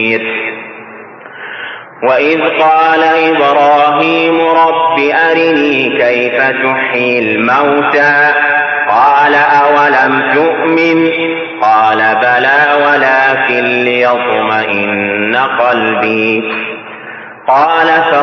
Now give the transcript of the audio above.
وإذ قال إبراهيم رب أرني كيف تحيي الموتى قال أولم تؤمن قال بلى ولكن ليطمئن قلبي قال